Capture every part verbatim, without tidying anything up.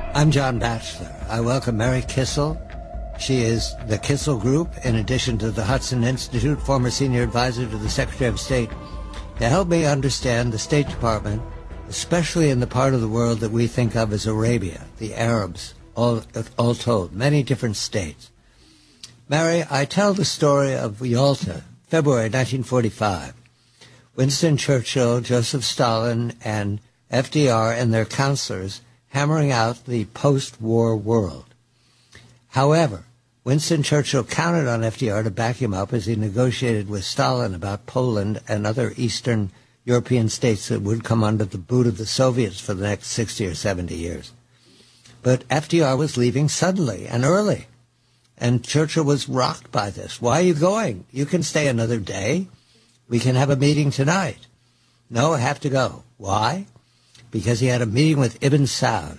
I'm John Batchelor. I welcome Mary Kissel. She is the Kissel Group, in addition to the Hudson Institute, former senior advisor to the Secretary of State, to help me understand the State Department, especially in the part of the world that we think of as Arabia, the Arabs, all, all told, many different states. Mary, I tell the story of Yalta, February nineteen forty-five. Winston Churchill, Joseph Stalin, and F D R and their counselors hammering out the post-war world. However, Winston Churchill counted on F D R to back him up as he negotiated with Stalin about Poland and other Eastern European states that would come under the boot of the Soviets for the next sixty or seventy years. But F D R was leaving suddenly and early, and Churchill was rocked by this. Why are you going? You can stay another day. We can have a meeting tonight. No, I have to go. Why? Because he had a meeting with Ibn Saud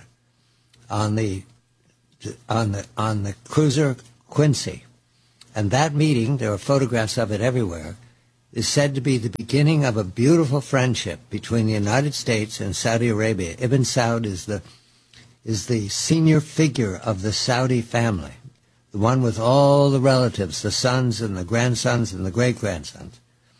on the on the on the cruiser Quincy. And that meeting, there are photographs of it everywhere, is said to be the beginning of a beautiful friendship between the United States and Saudi Arabia. Ibn Saud is the is the senior figure of the Saudi family, the one with all the relatives, the sons and the grandsons and the great-grandsons.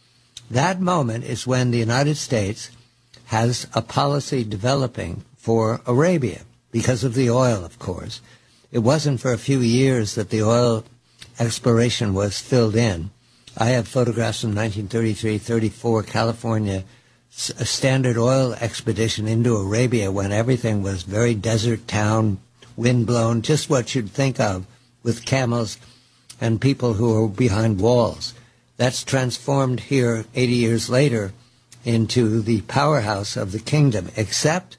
That moment is when the United States has a policy developing for Arabia, because of the oil, of course. It wasn't for a few years that the oil exploration was filled in. I have photographs from nineteen thirty-three thirty-four, California, a Standard Oil expedition into Arabia when everything was very desert town, wind-blown, just what you'd think of with camels and people who are behind walls. That's transformed here eighty years later into the powerhouse of the kingdom, except,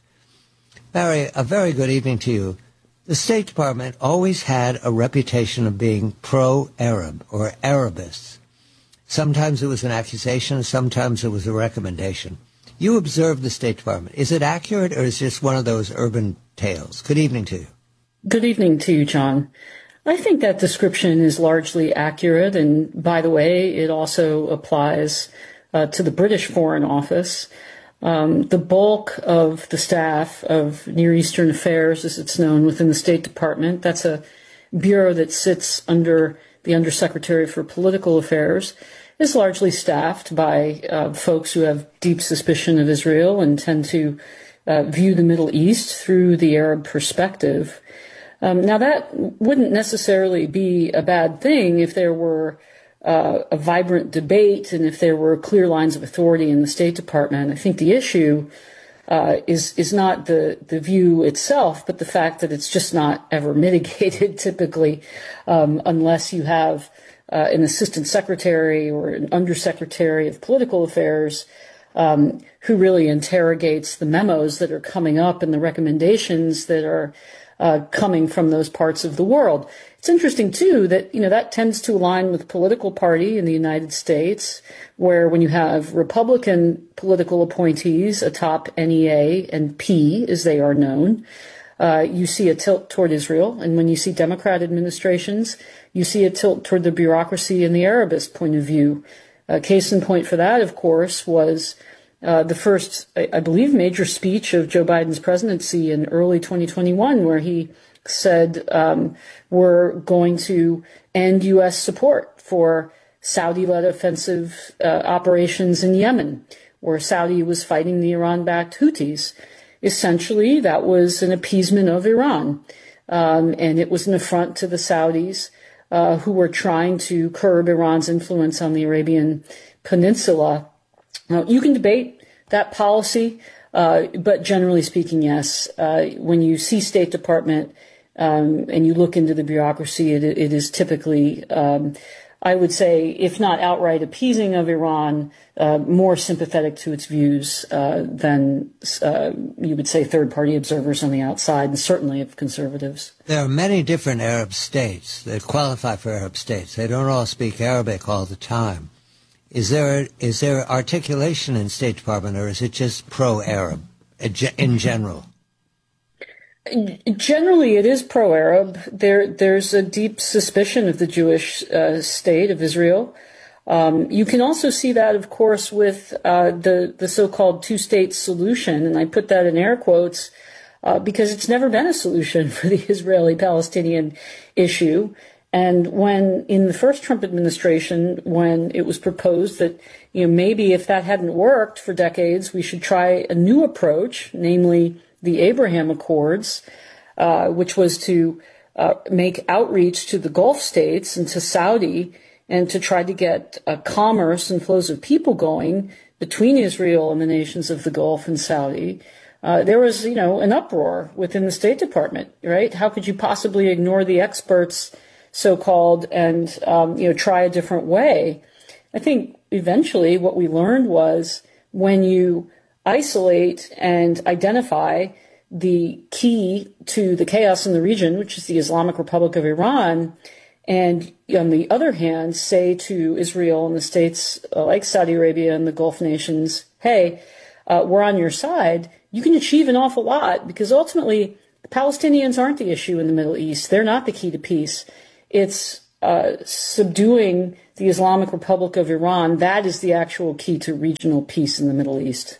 Barry, a very good evening to you. The State Department always had a reputation of being pro-Arab or Arabists. Sometimes it was an accusation, sometimes it was a recommendation. You observed the State Department. Is it accurate, or is it just one of those urban tales? Good evening to you. Good evening to you, John. I think that description is largely accurate, and by the way, it also applies uh, to the British Foreign Office. Um, the bulk of the staff of Near Eastern Affairs, as it's known within the State Department, that's a bureau that sits under the Undersecretary for Political Affairs, is largely staffed by uh, folks who have deep suspicion of Israel and tend to uh, view the Middle East through the Arab perspective. Um, now, that wouldn't necessarily be a bad thing if there were uh, a vibrant debate and if there were clear lines of authority in the State Department. I think the issue uh, is is not the, the view itself, but the fact that it's just not ever mitigated typically um, unless you have uh, an assistant secretary or an undersecretary of political affairs um, who really interrogates the memos that are coming up and the recommendations that are Uh, coming from those parts of the world. It's interesting, too, that, you know, that tends to align with the political party in the United States, where when you have Republican political appointees atop N E A and P, as they are known, uh, you see a tilt toward Israel. And when you see Democrat administrations, you see a tilt toward the bureaucracy and the Arabist point of view. Uh, case in point for that, of course, was Uh, the first, I, I believe, major speech of Joe Biden's presidency in early twenty twenty-one, where he said um, we're going to end U S support for Saudi-led offensive uh, operations in Yemen, where Saudi was fighting the Iran-backed Houthis. Essentially, that was an appeasement of Iran, um, and it was an affront to the Saudis uh, who were trying to curb Iran's influence on the Arabian Peninsula. Now, you can debate that policy, uh, but generally speaking, yes. Uh, when you see State Department um, and you look into the bureaucracy, it, it is typically, um, I would say, if not outright appeasing of Iran, uh, more sympathetic to its views uh, than uh, you would say third-party observers on the outside, and certainly of conservatives. There are many different Arab states that qualify for Arab states. They don't all speak Arabic all the time. Is there is there articulation in State Department, or is it just pro-Arab in general? Generally, it is pro-Arab. There, there's a deep suspicion of the Jewish uh, state of Israel. Um, you can also see that, of course, with uh, the the so-called two-state solution, and I put that in air quotes. uh, because it's never been a solution for the Israeli-Palestinian issue. And when in the first Trump administration, when it was proposed that, you know, maybe if that hadn't worked for decades, we should try a new approach, namely the Abraham Accords, uh, which was to uh, make outreach to the Gulf states and to Saudi and to try to get uh, commerce and flows of people going between Israel and the nations of the Gulf and Saudi. Uh, there was, you know, an uproar within the State Department, right? How could you possibly ignore the experts, so-called, and, um, you know, try a different way? I think eventually what we learned was when you isolate and identify the key to the chaos in the region, which is the Islamic Republic of Iran, and on the other hand, say to Israel and the states uh, like Saudi Arabia and the Gulf nations, hey, uh, we're on your side, you can achieve an awful lot, because ultimately the Palestinians aren't the issue in the Middle East. They're not the key to peace. It's uh, subduing the Islamic Republic of Iran. That is the actual key to regional peace in the Middle East.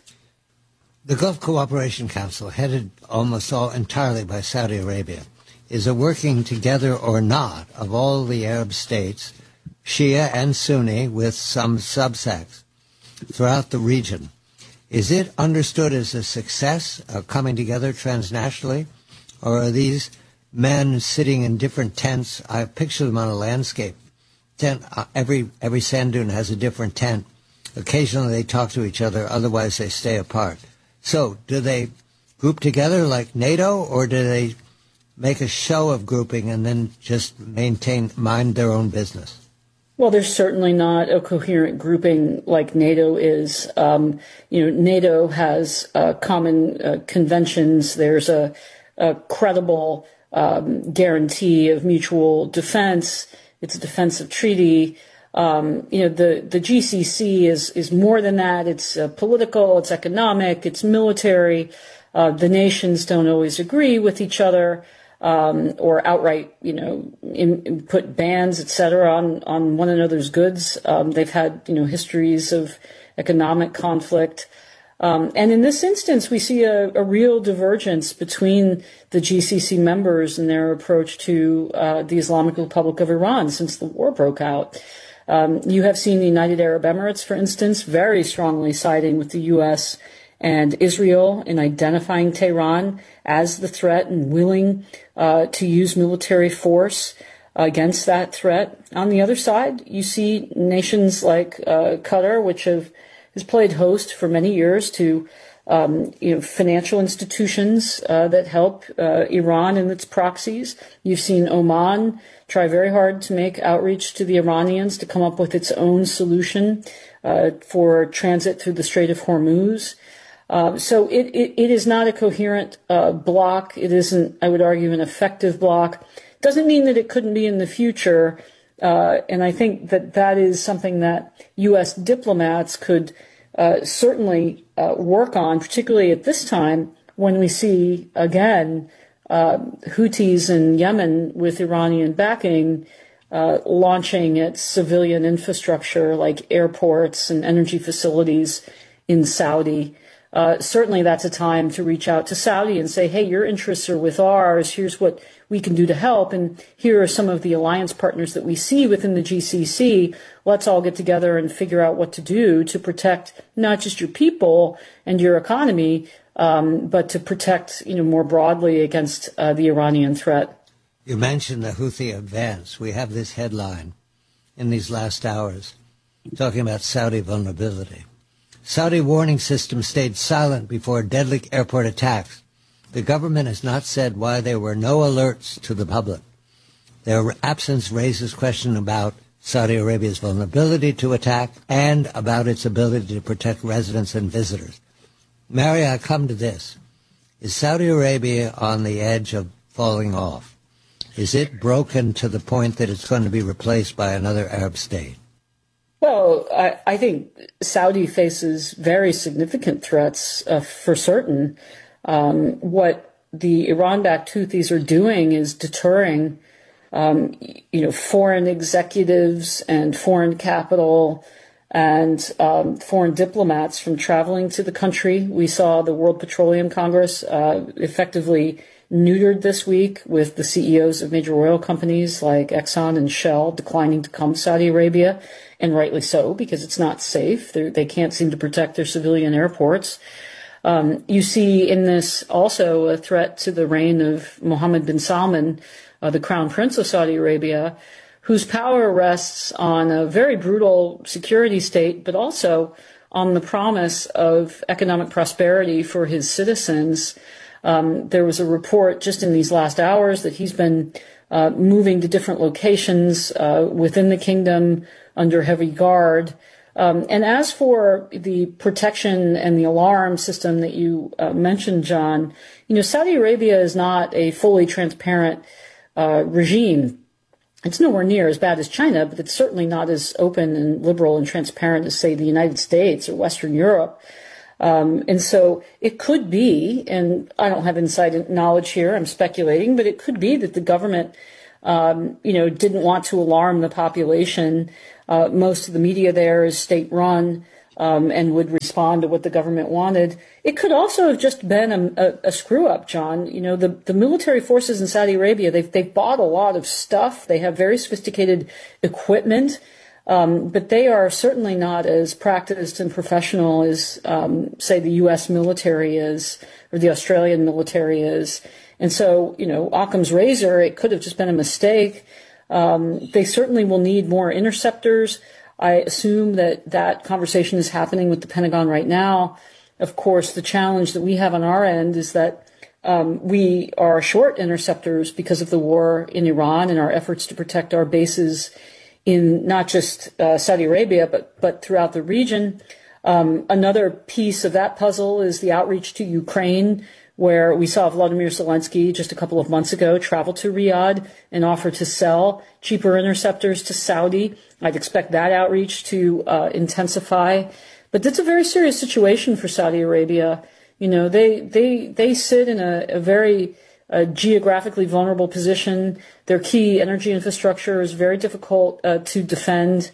The Gulf Cooperation Council, headed almost all entirely by Saudi Arabia, is a working together or not of all the Arab states, Shia and Sunni, with some subsects throughout the region. Is it understood as a success, uh, coming together transnationally, or are these men sitting in different tents? I picture them on a landscape tent. Uh, every every sand dune has a different tent. Occasionally they talk to each other, otherwise they stay apart. So do they group together like NATO, or do they make a show of grouping and then just maintain, mind their own business? Well, there's certainly not a coherent grouping like NATO is. Um, you know, NATO has uh, common uh, conventions. There's a, a credible um, guarantee of mutual defense. It's a defensive treaty. Um, you know, the, the G C C is, is more than that. It's uh, political, it's economic, it's military. Uh, the nations don't always agree with each other. Um, or outright, you know, in, in put bans, et cetera, on, on one another's goods. Um, they've had, you know, histories of economic conflict. Um, and in this instance, we see a, a real divergence between the G C C members and their approach to uh, the Islamic Republic of Iran since the war broke out. Um, you have seen the United Arab Emirates, for instance, very strongly siding with the U S and Israel in identifying Tehran as the threat and willing uh, to use military force against that threat. On the other side, you see nations like uh, Qatar, which have has played host for many years to um, you know, financial institutions uh, that help uh, Iran and its proxies. You've seen Oman try very hard to make outreach to the Iranians to come up with its own solution uh, for transit through the Strait of Hormuz. Uh, so it, it, it is not a coherent uh, bloc. It isn't, I would argue, an effective bloc. Doesn't mean that it couldn't be in the future. Uh, and I think that that is something that U S diplomats could uh, certainly uh, work on, particularly at this time when we see, again, uh, Houthis in Yemen with Iranian backing uh, launching at civilian infrastructure like airports and energy facilities in Saudi. Uh, certainly that's a time to reach out to Saudi and say, hey, your interests are with ours. Here's what we can do to help. And here are some of the alliance partners that we see within the G C C. Let's all get together and figure out what to do to protect not just your people and your economy, um, but to protect, you know, more broadly against uh, the Iranian threat. You mentioned the Houthi advance. We have this headline in these last hours talking about Saudi vulnerability. Saudi warning system stayed silent before deadly airport attacks. The government has not said why there were no alerts to the public. Their absence raises question about Saudi Arabia's vulnerability to attack and about its ability to protect residents and visitors. Mary, I come to this. Is Saudi Arabia on the edge of falling off? Is it broken to the point that it's going to be replaced by another Arab state? Well, I, I think Saudi faces very significant threats uh, for certain. Um, what the Iran-backed Houthis are doing is deterring, um, you know, foreign executives and foreign capital and um, foreign diplomats from traveling to the country. We saw the World Petroleum Congress uh, effectively neutered this week, with the C E Os of major oil companies like Exxon and Shell declining to come to Saudi Arabia, and rightly so, because it's not safe. They're, they can't seem to protect their civilian airports. Um, you see in this also a threat to the reign of Mohammed bin Salman, uh, the Crown Prince of Saudi Arabia, whose power rests on a very brutal security state, but also on the promise of economic prosperity for his citizens. Um, there was a report just in these last hours that he's been uh, moving to different locations uh, within the kingdom under heavy guard. Um, and as for the protection and the alarm system that you uh, mentioned, John, you know, Saudi Arabia is not a fully transparent uh, regime. It's nowhere near as bad as China, but it's certainly not as open and liberal and transparent as, say, the United States or Western Europe. Um, and so it could be, and I don't have inside knowledge here, I'm speculating, but it could be that the government, um, you know, didn't want to alarm the population. Uh, most of the media there is state-run um, and would respond to what the government wanted. It could also have just been a, a, a screw-up, John. You know, the, the military forces in Saudi Arabia, they've, they've bought a lot of stuff. They have very sophisticated equipment. Um, but they are certainly not as practiced and professional as, um, say, the U S military is, or the Australian military is. And so, you know, Occam's razor, it could have just been a mistake. Um, they certainly will need more interceptors. I assume that that conversation is happening with the Pentagon right now. Of course, the challenge that we have on our end is that um, we are short interceptors because of the war in Iran and our efforts to protect our bases in not just uh, Saudi Arabia, but, but throughout the region. Um, another piece of that puzzle is the outreach to Ukraine, where we saw Volodymyr Zelensky just a couple of months ago travel to Riyadh and offer to sell cheaper interceptors to Saudi. I'd expect that outreach to uh, intensify. But it's a very serious situation for Saudi Arabia. You know, they they they sit in a, a very a geographically vulnerable position. Their key energy infrastructure is very difficult uh, to defend.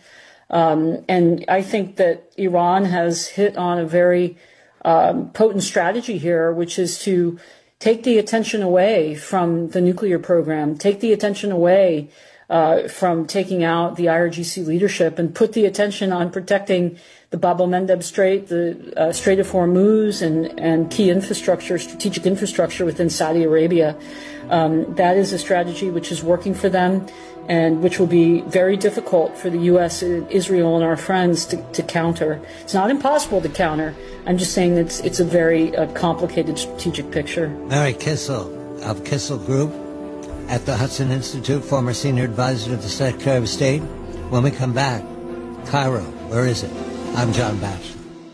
Um, and I think that Iran has hit on a very um, potent strategy here, which is to take the attention away from the nuclear program, take the attention away uh, from taking out the I R G C leadership, and put the attention on protecting the Bab el-Mandeb Strait, the uh, Strait of Hormuz, and, and key infrastructure, strategic infrastructure within Saudi Arabia. Um, that is a strategy which is working for them, and which will be very difficult for the U S, Israel, and our friends to, to counter. It's not impossible to counter. I'm just saying it's it's a very uh, complicated strategic picture. Mary Kissel of Kissel Group at the Hudson Institute, former senior advisor to the Secretary of State. When we come back, Cairo, where is it? I'm John Batchelor.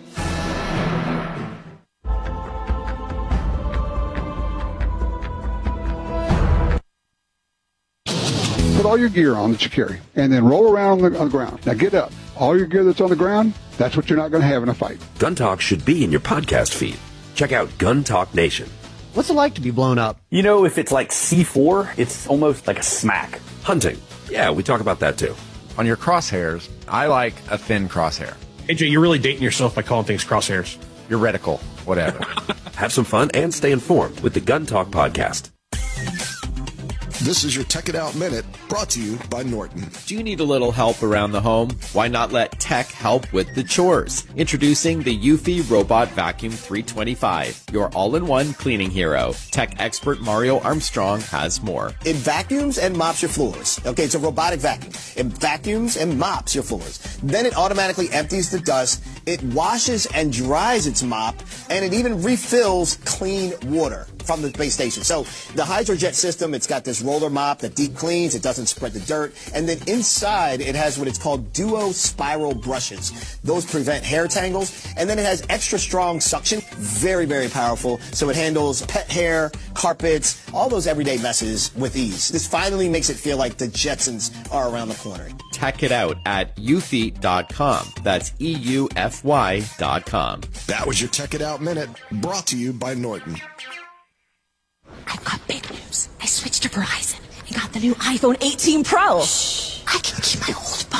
Put all your gear on that you carry, and then roll around on the, on the ground. Now get up. All your gear that's on the ground, that's what you're not going to have in a fight. Gun Talk should be in your podcast feed. Check out Gun Talk Nation. What's it like to be blown up? You know, if it's like C four, it's almost like a smack. Hunting. Yeah, we talk about that too. On your crosshairs, I like a thin crosshair. A J, you're really dating yourself by calling things crosshairs. Your reticle, whatever. Have some fun and stay informed with the Gun Talk podcast. This is your Tech It Out Minute, brought to you by Norton. Do you need a little help around the home? Why not let tech help with the chores? Introducing the Eufy Robot Vacuum three twenty-five, your all-in-one cleaning hero. Tech expert Mario Armstrong has more. It vacuums and mops your floors. Okay, it's a robotic vacuum. It vacuums and mops your floors. Then it automatically empties the dust. It washes and dries its mop, and it even refills clean water from the base station. So the Hydrojet system, it's got this roller mop that deep cleans, it doesn't spread the dirt, and then inside it has what it's called duo spiral brushes. Those prevent hair tangles, and then it has extra strong suction, very, very powerful, so it handles pet hair, carpets, all those everyday messes with ease. This finally makes it feel like the Jetsons are around the corner. Check it out at eufy dot com. That's E U F Y dot com. That was your Tech It Out Minute, brought to you by Norton. I've got big news. I switched to Verizon and got the new iPhone eighteen Pro. Shh. I can keep my old phone in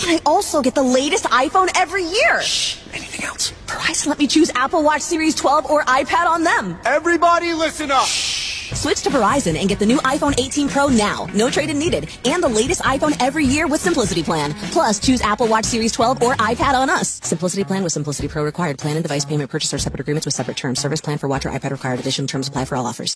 I also get the latest iPhone every year. Shh. Anything else? Verizon let me choose Apple Watch Series twelve or iPad on them. Everybody listen up. Shh. Switch to Verizon and get the new iPhone eighteen Pro now. No trade-in needed. And the latest iPhone every year with Simplicity Plan. Plus, choose Apple Watch Series twelve or iPad on us. Simplicity Plan with Simplicity Pro required. Plan and device payment purchase are separate agreements with separate terms. Service plan for watch or iPad required. Additional terms apply for all offers.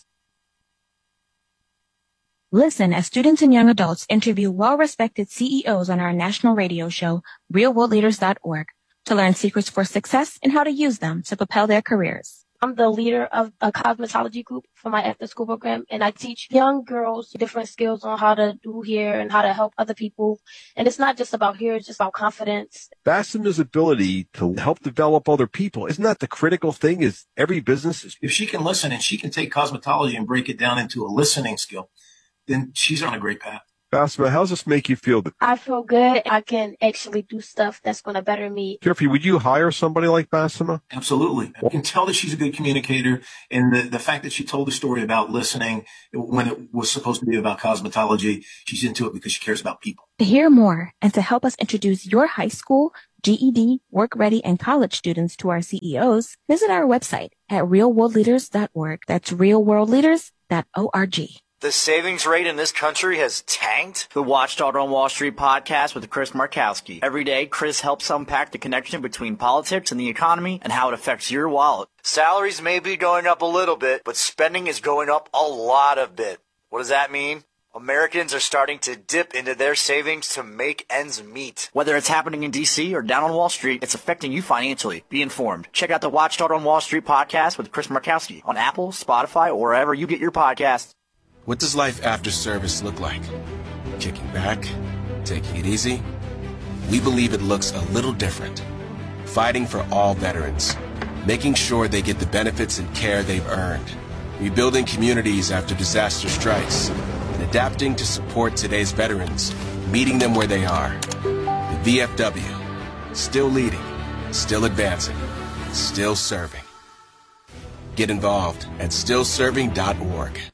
Listen as students and young adults interview well-respected C E Os on our national radio show, real world leaders dot org, to learn secrets for success and how to use them to propel their careers. I'm the leader of a cosmetology group for my after-school program, and I teach young girls different skills on how to do hair and how to help other people. And it's not just about hair, it's just about confidence. Bassema's ability to help develop other people, isn't that the critical thing? Is every business is... If she can listen and she can take cosmetology and break it down into a listening skill, then she's on a great path. Bassema, how does this make you feel? I feel good. I can actually do stuff that's going to better me. Jeffrey, would you hire somebody like Bassema? Absolutely. I can tell that she's a good communicator. And the, the fact that she told the story about listening when it was supposed to be about cosmetology, she's into it because she cares about people. To hear more and to help us introduce your high school, G E D, work ready, and college students to our C E Os, visit our website at real world leaders dot org. That's real world leaders dot org. The savings rate in this country has tanked. The Watchdog on Wall Street podcast with Chris Markowski. Every day, Chris helps unpack the connection between politics and the economy and how it affects your wallet. Salaries may be going up a little bit, but spending is going up a lot of bit. What does that mean? Americans are starting to dip into their savings to make ends meet. Whether it's happening in D C or down on Wall Street, it's affecting you financially. Be informed. Check out the Watchdog on Wall Street podcast with Chris Markowski on Apple, Spotify, or wherever you get your podcasts. What does life after service look like? Kicking back? Taking it easy? We believe it looks a little different. Fighting for all veterans. Making sure they get the benefits and care they've earned. Rebuilding communities after disaster strikes. And adapting to support today's veterans. Meeting them where they are. The V F W. Still leading. Still advancing. Still serving. Get involved at still serving dot org.